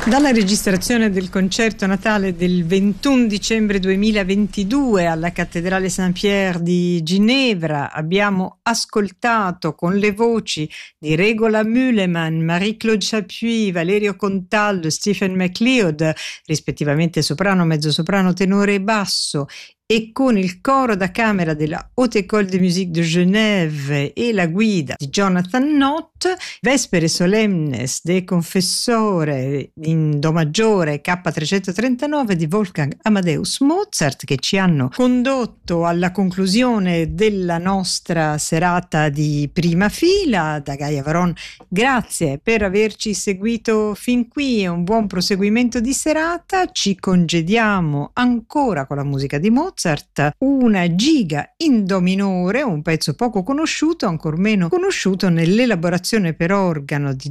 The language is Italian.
Dalla registrazione del concerto natale del 21 dicembre 2022 alla Cattedrale Saint-Pierre di Ginevra abbiamo ascoltato con le voci di Regola Meuleman, Marie-Claude Chapuis, Valerio Contaldo, Stephen MacLeod, rispettivamente soprano, mezzosoprano, tenore e basso, e con il coro da camera della Haute École de Musique de Genève e la guida di Jonathan Nott, Vespere Solemnes de Confessore in Do maggiore K339 di Wolfgang Amadeus Mozart, che ci hanno condotto alla conclusione della nostra serata di prima fila. Da Gaia Varon, grazie per averci seguito fin qui e un buon proseguimento di serata. Ci congediamo ancora con la musica di Mozart, una giga in do minore, un pezzo poco conosciuto, ancor meno conosciuto nell'elaborazione per organo di